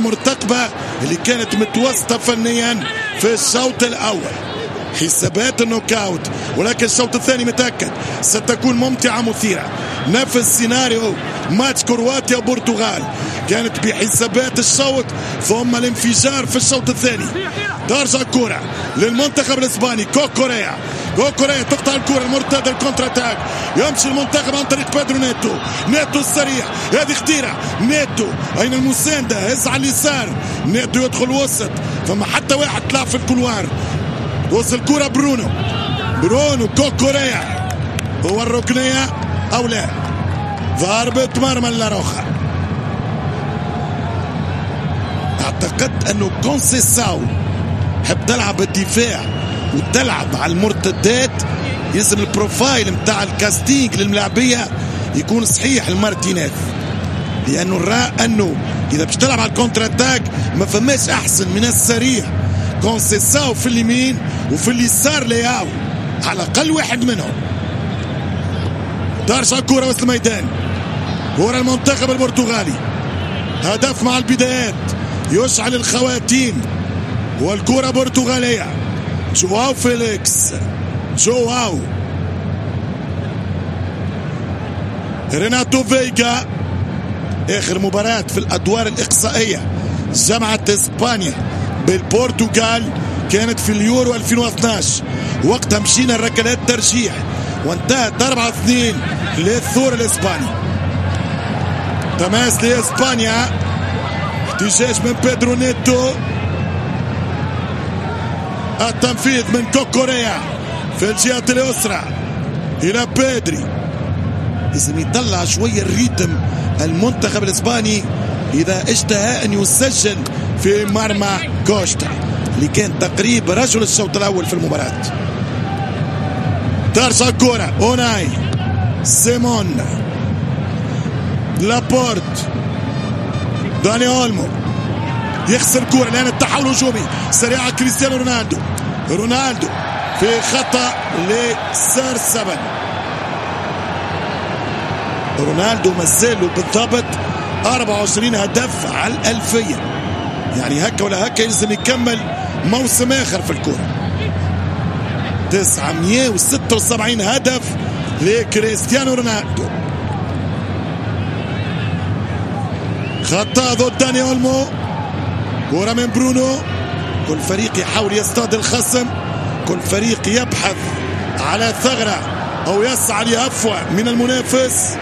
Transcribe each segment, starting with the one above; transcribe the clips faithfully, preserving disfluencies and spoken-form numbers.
المرتقبة اللي كانت متوسطة فنيا في الشوط الأول. حسابات النوكاوت، ولكن الشوط الثاني متأكد ستكون ممتعة مثيرة. نفس سيناريو ماتش كرواتيا وبرتغال، كانت بحسابات الشوط ثم الانفجار في الشوط الثاني. ترجع الكرة للمنتخب الاسباني. كوكوريا كوكوريا تقطع الكرة المرتدة الكونتر اتاك. يمشي المنتخب عن طريق بيدرو نيتو. نيتو السريع، هذه خطيرة. نيتو أين المساندة؟ هز على اليسار. نيتو يدخل وسط، فما حتى واحد طلع في الكولوار. توصل الكرة برونو برونو كوكوريا، هو الركنية أو لا؟ ضربة مرمى لاروخا. اعتقد انه كونسيساو حب تلعب الدفاع وتلعب على المرتدات. يلزم البروفايل متاع الكاستينج للملاعبية يكون صحيح المارتينيز، لانه نرى انه اذا باش تلعب على الكونتر اتاك ما فماش احسن من السريع كونسيساو في اليمين وفي اليسار لياو، على الاقل واحد منهم. ترجع الكرة وسط الميدان، كرة المنتخب البرتغالي. هدف مع البدايات يشعل الخواتيم، والكرة برتغالية. جواو فيليكس، جواو ريناتو فيجا. اخر مباراة في الادوار الاقصائية جمعت اسبانيا بالبرتغال كانت في اليورو ألفين واثناشر، وقتها مشينا الركلات ترجيح وانتهت أربعة اثنين للثور الاسباني. تماس لاسبانيا، احتجاج من بيدرو نيتو، التنفيذ من كوكوريا في الجهة اليسرى إلى بيدري. لازم يطلع شوية الريتم المنتخب الإسباني إذا اشتهى أن يسجل في مرمى كوستا اللي كان تقريب رجل الشوط الأول في المباراة. ترجع الكرة أوناي سيمون لابورت داني أولمو يخسر الكرة الآن. التحول الهجومي سريع كريستيانو رونالدو. رونالدو في خطأ لسار سبن. رونالدو مازال بالضبط أربعة وعشرين هدف على الألفية، يعني هكا ولا هكا يلزم يكمل موسم آخر في الكرة. تسعمئة وستة وسبعين هدف لكريستيانو رونالدو. خطأ ضد داني أولمو. كرة من برونو. كل فريق يحاول يصطاد الخصم، كل فريق يبحث على ثغرة أو يسعى لهفوة من المنافس.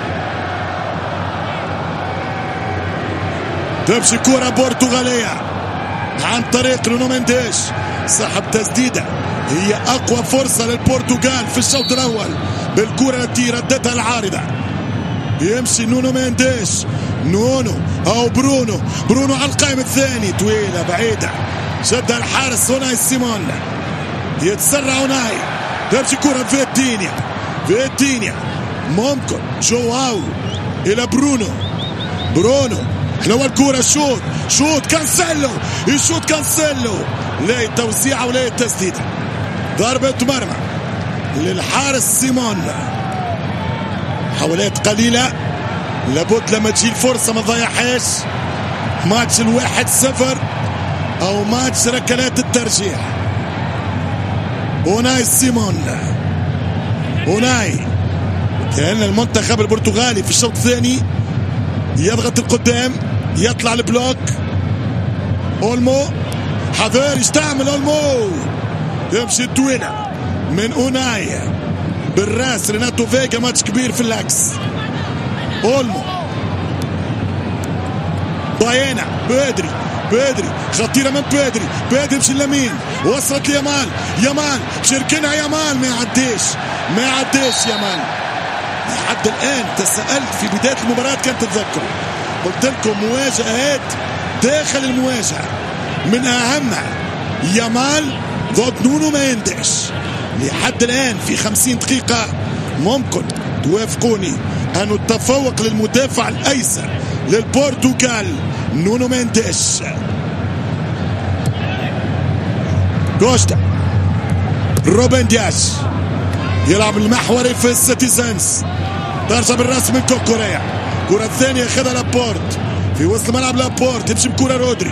تمشي كرة برتغالية عن طريق نونو مينديش، صاحب تسديدة هي أقوى فرصة للبرتغال في الشوط الأول بالكرة التي ردتها العارضة. يمشي نونو مينديش، نونو أو برونو برونو على القائم الثاني، طويلة بعيدة شدها الحارس أوناي سيمون. يتسرع أوناي، تمشي كرة فيتينيا فيتينيا ممكن جواو إلى برونو برونو حلوة الكرة. شوت شوت كانسيلو، يشوت كانسيلو، لا التوزيع ولا التسديدة. ضربة مرمى للحارس سيمون. حاولات قليلة، لابد لما تجي الفرصة ما تضيعهاش. ماتش الواحد صفر أو ماتش ركلات الترجيح. أوناي سيمون، أوناي كان المنتخب البرتغالي في الشوط الثاني يضغط القدام، يطلع البلوك. أولمو حذر، يستعمل أولمو، يمشي الطويلة من أوناي بالراس. ريناتو فيجا ماتش كبير في العكس. أولمو باينا بيدري بيدري خطيرة من بيدري بيدري مشي اليمين، وصلت ليامال يامال شركنها يامال ما يعديش ما يعديش يامال. لحد الآن تسألت في بداية المباراة كنت تتذكروا قلت لكم مواجهات داخل المواجهة من أهمها يامال ضد نونو مينديش. لحد الآن في خمسين دقيقة ممكن توافقوني أن التفوق للمدافع الأيسر للبرتغال نونو مينديش. كوستا روبن دياش يلعب المحوري في السيتيزنز. ترجع بالراس من كوكوريا. كرة الثانية خدها لابورت في وسط ملعب لابورت، يمشي بكرة رودري